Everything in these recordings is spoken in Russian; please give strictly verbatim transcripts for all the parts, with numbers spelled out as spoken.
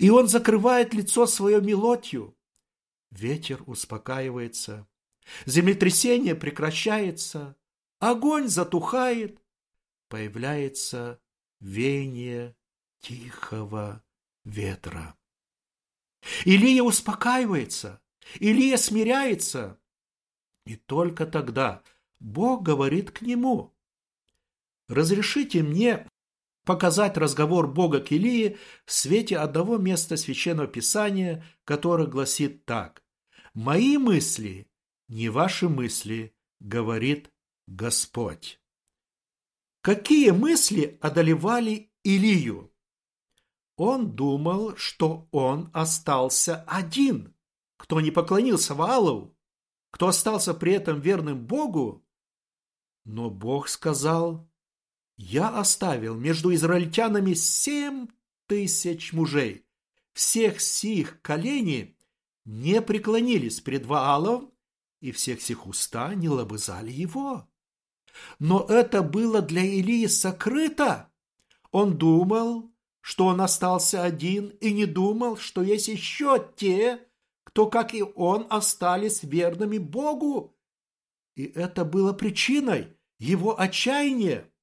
и он закрывает лицо свое мелотью. Ветер успокаивается, землетрясение прекращается, огонь затухает, появляется веяние тихого ветра. Илия успокаивается, Илия смиряется, и только тогда Бог говорит к нему: «Разрешите мне показать разговор Бога к Илии в свете одного места Священного Писания, которое гласит так: «Мои мысли, не ваши мысли, говорит Господь». Какие мысли одолевали Илию? Он думал, что он остался один, кто не поклонился Ваалу, кто остался при этом верным Богу. Но Бог сказал: «Я оставил между израильтянами семь тысяч мужей. Всех сих коленей не преклонились пред Ваалом, и всех сих уста не лобызали его». Но это было для Илии сокрыто. Он думал, что он остался один, и не думал, что есть еще те, кто, как и он, остались верными Богу. И это было причиной его отчаяния.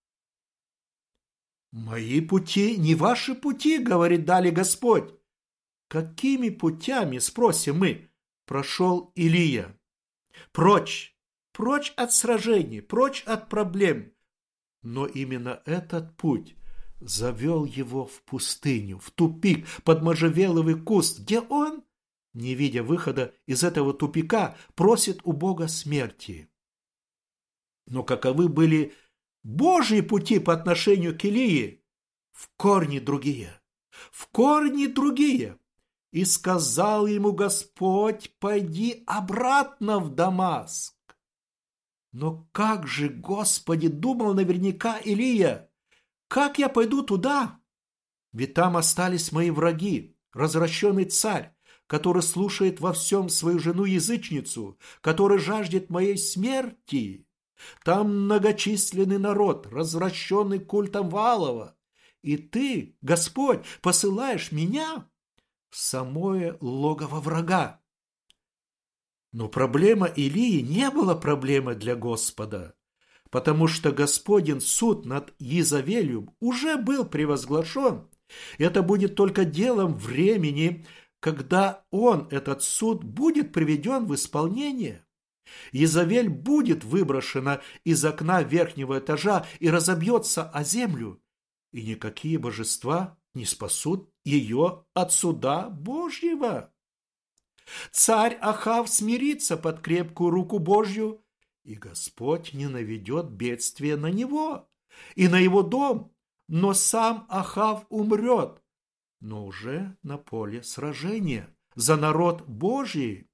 «Мои пути не ваши пути, — говорит далее Господь». Какими путями, спросим мы, прошел Илия? Прочь, прочь от сражений, прочь от проблем. Но именно этот путь завел его в пустыню, в тупик, под можжевеловый куст, где он, не видя выхода из этого тупика, просит у Бога смерти. Но каковы были Божьи пути по отношению к Илии? В корне другие, в корне другие. «И сказал ему Господь: пойди обратно в Дамаск». Но как же, Господи, думал наверняка Илия, как я пойду туда? Ведь там остались мои враги, развращенный царь, который слушает во всем свою жену-язычницу, который жаждет моей смерти. Там многочисленный народ, развращенный культом Ваалова. И ты, Господь, посылаешь меня в самое логово врага. Но проблема Илии не была проблемой для Господа, потому что Господень суд над Иезавелью уже был превозглашен. Это будет только делом времени, когда он, этот суд, будет приведен в исполнение. Иезавель будет выброшена из окна верхнего этажа и разобьется о землю, и никакие божества не спасут ее от суда Божьего. Царь Ахав смирится под крепкую руку Божью, и Господь не наведет бедствия на него и на его дом, но сам Ахав умрет, но уже на поле сражения за народ Божий.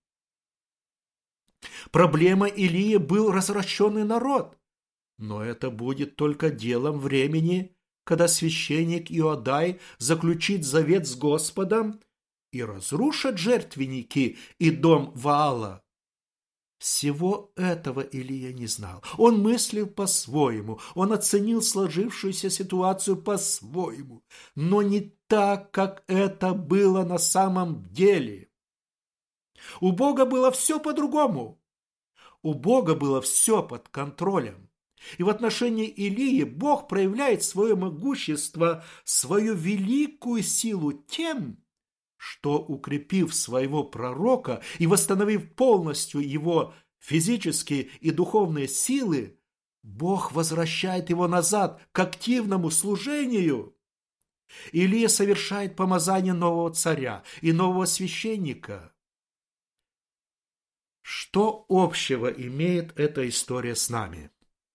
Проблема Илии был развращенный народ, но это будет только делом времени, когда священник Иоадай заключит завет с Господом и разрушат жертвенники и дом Ваала. Всего этого Илия не знал. Он мыслил по-своему, он оценил сложившуюся ситуацию по-своему, но не так, как это было на самом деле. У Бога было все по-другому. У Бога было все под контролем. И в отношении Илии Бог проявляет свое могущество, свою великую силу тем, что, укрепив своего пророка и восстановив полностью его физические и духовные силы, Бог возвращает его назад к активному служению. Илия совершает помазание нового царя и нового священника. Что общего имеет эта история с нами?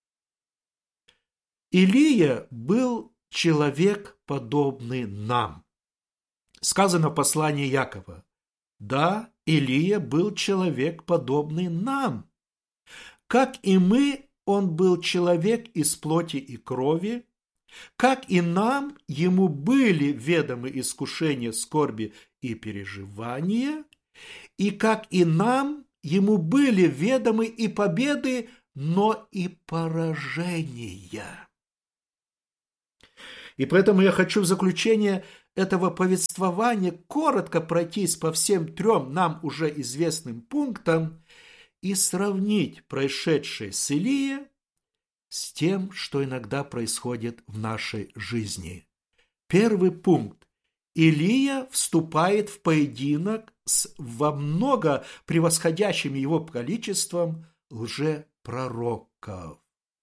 Илия был человек, подобный нам. Сказано в послании Якова: да, Илия был человек, подобный нам. Как и мы, он был человек из плоти и крови. Как и нам, ему были ведомы искушения, скорби и переживания. И как и нам, ему были ведомы и победы, но и поражения. И поэтому я хочу в заключение этого повествования коротко пройтись по всем трем нам уже известным пунктам и сравнить происшедшее с Илией с тем, что иногда происходит в нашей жизни. Первый пункт. Илия вступает в поединок с во много превосходящим его количеством лжепророков.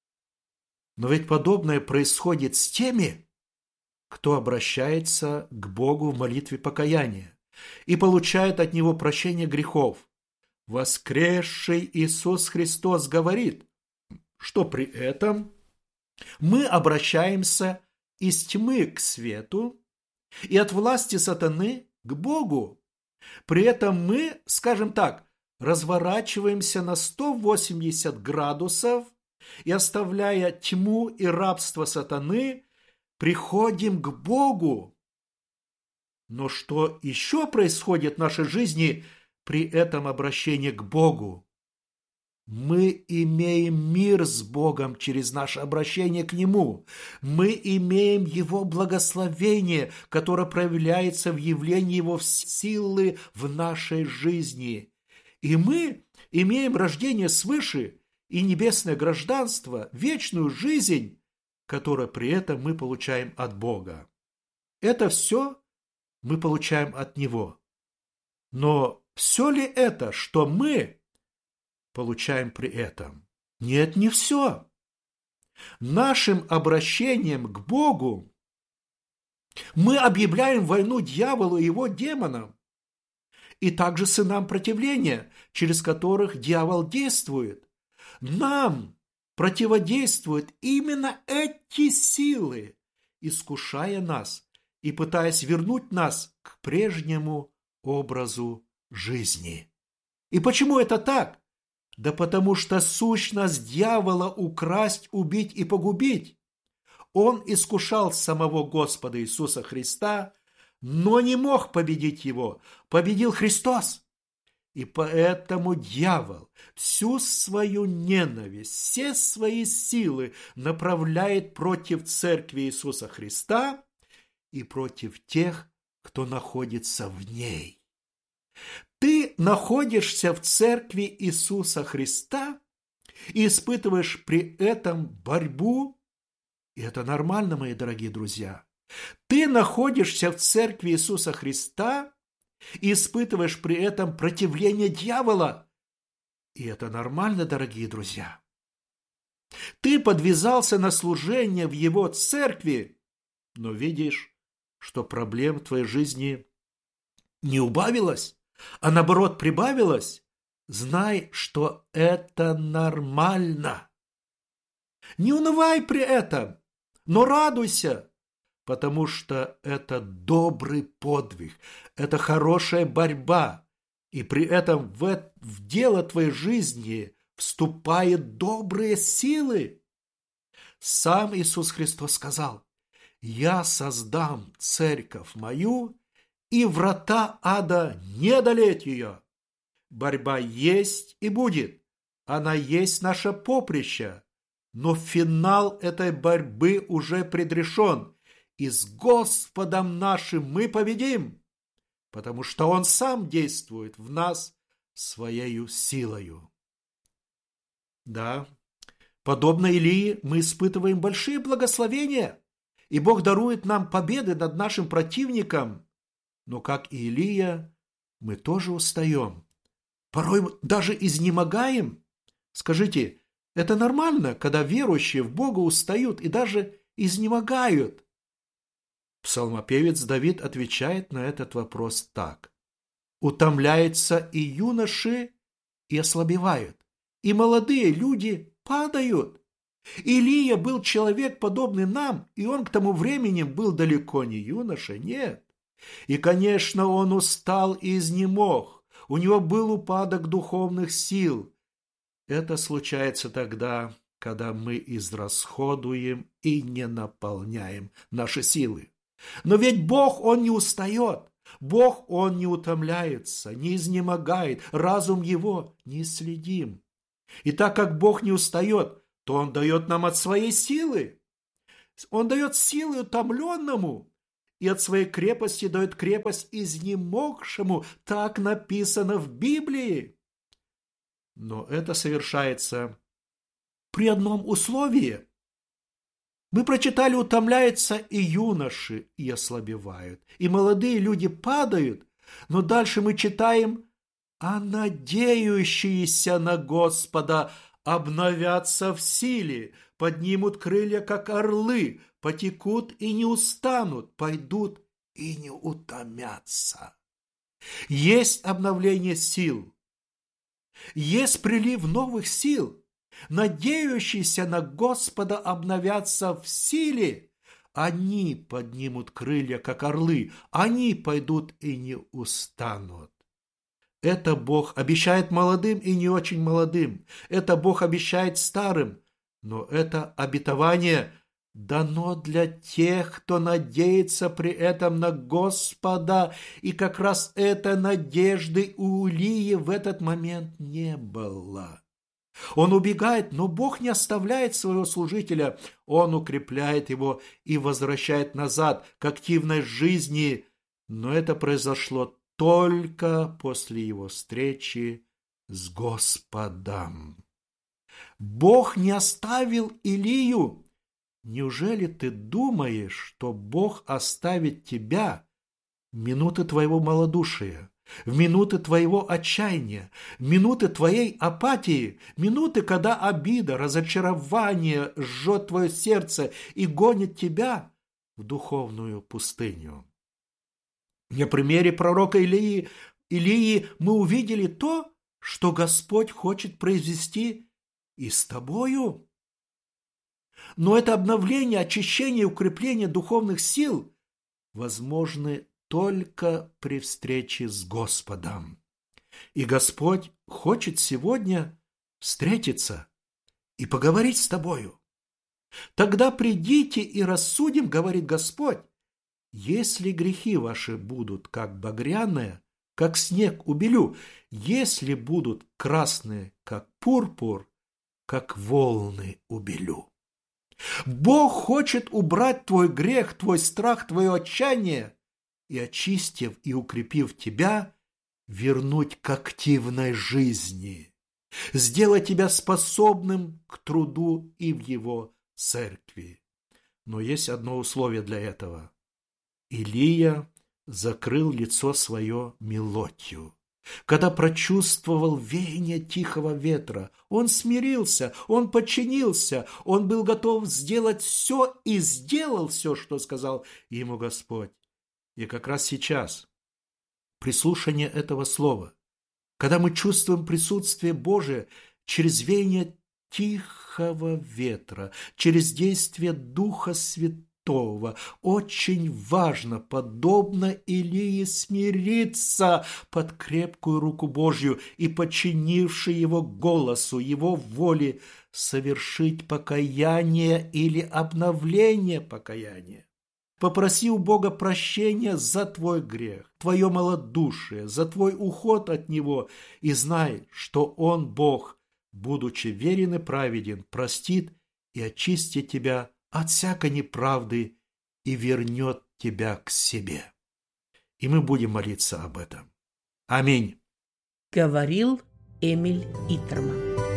Но ведь подобное происходит с теми, кто обращается к Богу в молитве покаяния и получает от Него прощение грехов. Воскресший Иисус Христос говорит, что при этом мы обращаемся из тьмы к свету и от власти сатаны к Богу. При этом мы, скажем так, разворачиваемся на сто восемьдесят градусов и, оставляя тьму и рабство сатаны, приходим к Богу. Но что еще происходит в нашей жизни при этом обращении к Богу? Мы имеем мир с Богом через наше обращение к Нему. Мы имеем Его благословение, которое проявляется в явлении Его силы в нашей жизни. И мы имеем рождение свыше и небесное гражданство, вечную жизнь, которую при этом мы получаем от Бога. Это все мы получаем от Него. Но все ли это, что мы получаем при этом? Нет, не все. Нашим обращением к Богу мы объявляем войну дьяволу и его демонам, и также сынам противления, через которых дьявол действует. Нам противодействуют именно эти силы, искушая нас и пытаясь вернуть нас к прежнему образу жизни. И почему это так? Да потому что сущность дьявола украсть, убить и погубить. Он искушал самого Господа Иисуса Христа, но не мог победить его. Победил Христос. И поэтому дьявол всю свою ненависть, все свои силы направляет против церкви Иисуса Христа и против тех, кто находится в ней. Ты находишься в церкви Иисуса Христа и испытываешь при этом борьбу, и это нормально, мои дорогие друзья. Ты находишься в церкви Иисуса Христа и испытываешь при этом противление дьявола, и это нормально, дорогие друзья. Ты подвязался на служение в его церкви, но видишь, что проблем в твоей жизни не убавилось, а наоборот прибавилось. Знай, что это нормально. Не унывай при этом, но радуйся, потому что это добрый подвиг, это хорошая борьба, и при этом в, в дело твоей жизни вступают добрые силы. Сам Иисус Христос сказал: «Я создам церковь мою, и врата ада не одолеют ее». Борьба есть и будет, она есть наше поприще, но финал этой борьбы уже предрешен, и с Господом нашим мы победим, потому что Он сам действует в нас Своею силою. Да, подобно Илии, мы испытываем большие благословения, и Бог дарует нам победы над нашим противником, но, как и Илия, мы тоже устаем. Порой даже изнемогаем. Скажите, это нормально, когда верующие в Бога устают и даже изнемогают? Псалмопевец Давид отвечает на этот вопрос так: «Утомляются и юноши, и ослабевают, и молодые люди падают». Илия был человек, подобный нам, и он к тому времени был далеко не юноша, нет. И, конечно, он устал и изнемог. У него был упадок духовных сил. Это случается тогда, когда мы израсходуем и не наполняем наши силы. Но ведь Бог, Он не устает. Бог, Он не утомляется, не изнемогает. Разум Его не следим. И так как Бог не устает, то Он дает нам от своей силы. Он дает силы утомленному и от своей крепости дает крепость изнемогшему. Так написано в Библии. Но это совершается при одном условии. Мы прочитали, утомляются и юноши, и ослабевают, и молодые люди падают, но дальше мы читаем, а надеющиеся на Господа обновятся в силе, поднимут крылья, как орлы, потекут и не устанут, пойдут и не утомятся. Есть обновление сил, есть прилив новых сил. Надеющиеся на Господа обновятся в силе. Они поднимут крылья, как орлы, они пойдут и не устанут. Это Бог обещает молодым и не очень молодым. Это Бог обещает старым. Но это обетование дано для тех, кто надеется при этом на Господа. И как раз этой надежды у Илии в этот момент не было. Он убегает, но Бог не оставляет своего служителя. Он укрепляет его и возвращает назад к активной жизни. Но это произошло только после его встречи с Господом. Бог не оставил Илию. Неужели ты думаешь, что Бог оставит тебя в минуты твоего малодушия, в минуты твоего отчаяния, в минуты твоей апатии, минуты, когда обида, разочарование жжет твое сердце и гонит тебя в духовную пустыню? На примере пророка Илии, Илии мы увидели то, что Господь хочет произвести и с тобою. Но это обновление, очищение и укрепление духовных сил возможны только при встрече с Господом. И Господь хочет сегодня встретиться и поговорить с тобою. Тогда придите и рассудим, говорит Господь, если грехи ваши будут как багряные, как снег убелю, если будут красные, как пурпур, как волны убелю. Бог хочет убрать твой грех, твой страх, твое отчаяние и, очистив и укрепив тебя, вернуть к активной жизни, сделать тебя способным к труду и в Его церкви. Но есть одно условие для этого. Илия закрыл лицо свое мелотью. Когда прочувствовал веяние тихого ветра, он смирился, он подчинился, он был готов сделать все и сделал все, что сказал ему Господь. И как раз сейчас, при слушании этого слова, когда мы чувствуем присутствие Божие через веяние тихого ветра, через действие Духа Святого, очень важно, подобно Илии, смириться под крепкую руку Божью и, подчинивши его голосу, его воле, совершить покаяние или обновление покаяния. Попроси у Бога прощения за твой грех, твое малодушие, за твой уход от Него, и знай, что Он, Бог, будучи верен и праведен, простит и очистит тебя от всякой неправды и вернет тебя к себе. И мы будем молиться об этом. Аминь. Говорил Эмиль Иттерман.